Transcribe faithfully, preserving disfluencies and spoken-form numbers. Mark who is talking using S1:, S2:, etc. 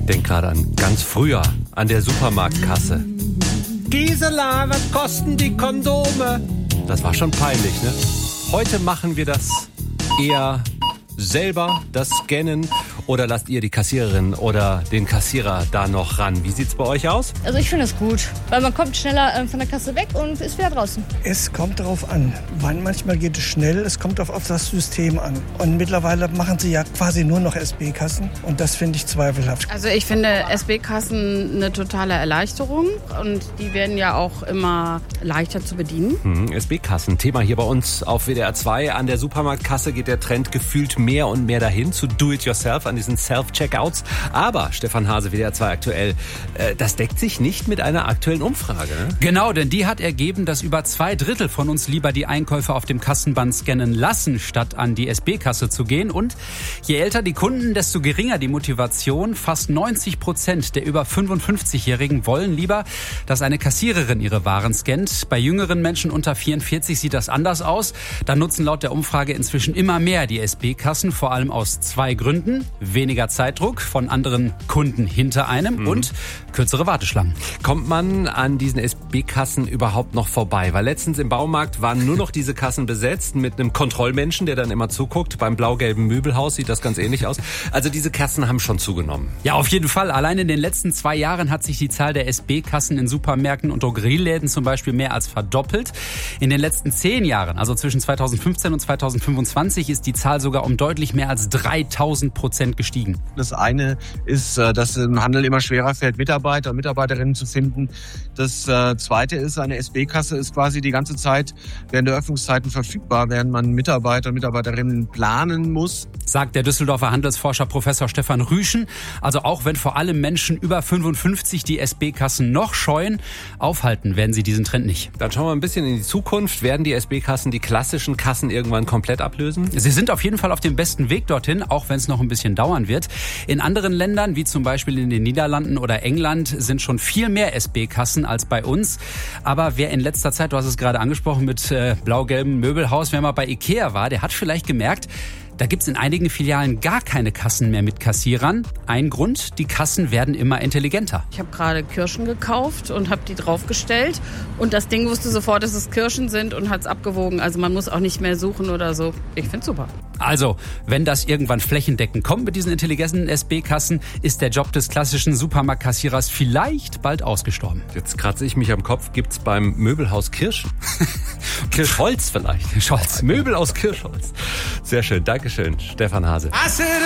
S1: Denk gerade an ganz früher, an der Supermarktkasse. Gisela, was kosten die Kondome? Das war schon peinlich, ne? Heute machen wir das eher selber, das Scannen, oder lasst ihr die Kassiererin oder den Kassierer da noch ran? Wie sieht's bei euch aus?
S2: Also ich finde es gut, weil man kommt schneller äh, von der Kasse weg und ist wieder draußen.
S3: Es kommt darauf an. Wann manchmal geht es schnell, es kommt auf, auf das System an. Und mittlerweile machen sie ja quasi nur noch S B-Kassen und das finde ich zweifelhaft.
S4: Also ich finde S B-Kassen eine totale Erleichterung und die werden ja auch immer leichter zu bedienen.
S1: Hm, S B-Kassen, Thema hier bei uns auf W D R zwei. An der Supermarktkasse geht der Trend gefühlt mehr und mehr dahin zu Do-it-yourself, an diesen Self-Checkouts. Aber, Stefan Hase, W D R zwei aktuell, äh, das deckt sich nicht mit einer aktuellen Umfrage. Ne?
S5: Genau, denn die hat ergeben, dass über zwei Drittel von uns lieber die Einkäufe auf dem Kassenband scannen lassen, statt an die S B-Kasse zu gehen. Und je älter die Kunden, desto geringer die Motivation. Fast neunzig Prozent der über fünfundfünfzigjährigen wollen lieber, dass eine Kassiererin ihre Waren scannt. Bei jüngeren Menschen unter vierundvierzig sieht das anders aus. Da nutzen laut der Umfrage inzwischen immer mehr die S B-Kassen, vor allem aus zwei Gründen. Weniger Zeitdruck von anderen Kunden hinter einem mhm. und kürzere Warteschlangen.
S1: Kommt man an diesen S B-Kassen überhaupt noch vorbei? Weil letztens im Baumarkt waren nur noch diese Kassen besetzt mit einem Kontrollmenschen, der dann immer zuguckt. Beim blau-gelben Möbelhaus sieht das ganz ähnlich aus. Also diese Kassen haben schon zugenommen.
S5: Ja, auf jeden Fall. Allein in den letzten zwei Jahren hat sich die Zahl der S B-Kassen in Supermärkten und Drogerieläden zum Beispiel mehr als verdoppelt. In den letzten zehn Jahren, also zwischen zweitausendfünfzehn und zweitausendfünfundzwanzig, ist die Zahl sogar um deutlich mehr als dreitausend Prozent gestiegen.
S6: Das eine ist, dass es im Handel immer schwerer fällt, Mitarbeiter und Mitarbeiterinnen zu finden. Das zweite ist, eine S B-Kasse ist quasi die ganze Zeit während der Öffnungszeiten verfügbar, während man Mitarbeiter und Mitarbeiterinnen planen muss.
S5: Sagt der Düsseldorfer Handelsforscher Professor Stefan Rüschen. Also auch wenn vor allem Menschen über fünfundfünfzig die S B-Kassen noch scheuen, aufhalten werden sie diesen Trend nicht.
S1: Dann schauen wir ein bisschen in die Zukunft. Werden die S B-Kassen die klassischen Kassen irgendwann komplett ablösen?
S5: Sie sind auf jeden Fall auf dem besten Weg dorthin, auch wenn es noch ein bisschen dauern wird. In anderen Ländern, wie zum Beispiel in den Niederlanden oder England, sind schon viel mehr S B-Kassen als bei uns. Aber wer in letzter Zeit, du hast es gerade angesprochen, mit äh, blau-gelbem Möbelhaus, wer mal bei Ikea war, der hat vielleicht gemerkt, da gibt's in einigen Filialen gar keine Kassen mehr mit Kassierern. Ein Grund, die Kassen werden immer intelligenter.
S4: Ich habe gerade Kirschen gekauft und habe die draufgestellt. Und das Ding wusste sofort, dass es Kirschen sind und hat es abgewogen. Also man muss auch nicht mehr suchen oder so. Ich find's super.
S5: Also, wenn das irgendwann flächendeckend kommt mit diesen intelligenten S B-Kassen, ist der Job des klassischen Supermarktkassierers vielleicht bald ausgestorben.
S1: Jetzt kratze ich mich am Kopf. Gibt's beim Möbelhaus Kirschen? Kirschholz vielleicht.
S5: Scholz.
S1: Möbel aus Kirschholz. Sehr schön. Dankeschön, Stefan Hase.